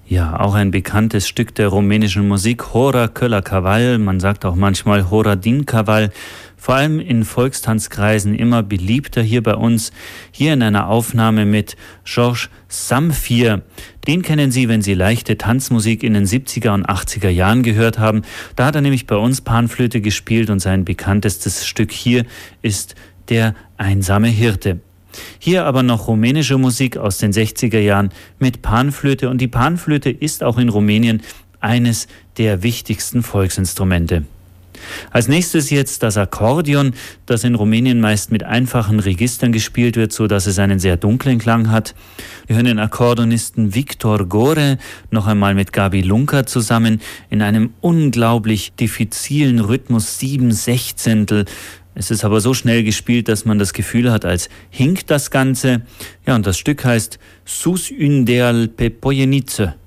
Ja, auch ein bekanntes Stück der rumänischen Musik, Hora Köller Caval, man sagt auch manchmal Hora din Caval, vor allem in Volkstanzkreisen immer beliebter hier bei uns, hier in einer Aufnahme mit Georges Zamfir. Den kennen Sie, wenn Sie leichte Tanzmusik in den 70er und 80er Jahren gehört haben. Da hat er nämlich bei uns Panflöte gespielt und sein bekanntestes Stück hier ist Der einsame Hirte. Hier aber noch rumänische Musik aus den 60er Jahren mit Panflöte. Und die Panflöte ist auch in Rumänien eines der wichtigsten Volksinstrumente. Als nächstes jetzt das Akkordeon, das in Rumänien meist mit einfachen Registern gespielt wird, so dass es einen sehr dunklen Klang hat. Wir hören den Akkordeonisten Victor Gore noch einmal mit Gabi Lunca zusammen in einem unglaublich diffizilen Rhythmus 7/16. Es ist aber so schnell gespielt, dass man das Gefühl hat, als hinkt das Ganze. Ja, und das Stück heißt Sus Undeal pe Poienice.